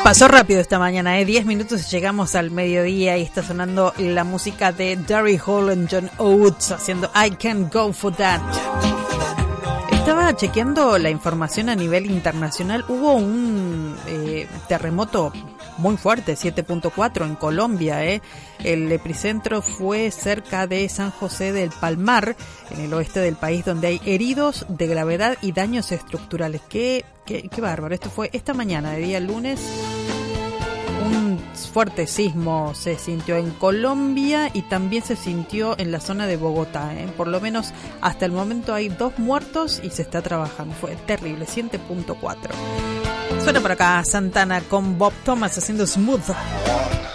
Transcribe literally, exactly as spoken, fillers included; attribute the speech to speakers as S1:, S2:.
S1: Pasó rápido esta mañana, ¿eh? diez minutos y llegamos al mediodía y está sonando la música de Daryl Hall y John Oates haciendo I Can't Go For That. Estaba chequeando la información a nivel internacional. Hubo un eh, terremoto muy fuerte, siete punto cuatro en Colombia. Eh. El epicentro fue cerca de San José del Palmar, en el oeste del país, donde hay heridos de gravedad y daños estructurales. Qué, qué, qué bárbaro. Esto fue esta mañana, de día lunes. Un fuerte sismo se sintió en Colombia y también se sintió en la zona de Bogotá. ¿eh? Por lo menos hasta el momento hay dos muertos y se está trabajando. Fue terrible, siete punto cuatro. Suena por acá Santana con Bob Thomas haciendo Smooth.